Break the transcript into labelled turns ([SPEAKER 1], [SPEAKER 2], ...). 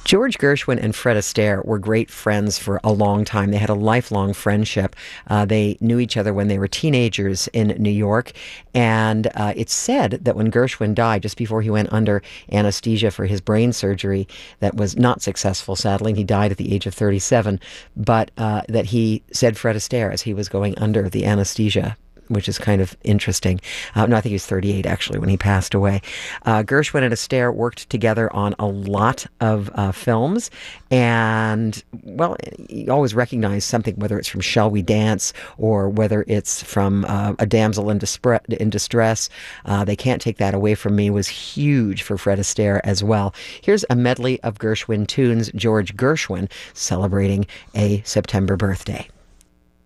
[SPEAKER 1] George Gershwin and Fred Astaire were great friends for a long time. They had a lifelong friendship. They knew each other when they were teenagers in New York. And it's said that when Gershwin died, just before he went under anesthesia for his brain surgery that was not successful, sadly, and he died at the age of 37, but that he said Fred Astaire as he was going under the anesthesia, which is kind of interesting. No, I think he was 38, actually, when he passed away. Gershwin and Astaire worked together on a lot of films, and, well, you always recognize something, whether it's from Shall We Dance or whether it's from A Damsel in Distress. They Can't Take That Away From Me was huge for Fred Astaire as well. Here's a medley of Gershwin tunes, George Gershwin celebrating a September birthday.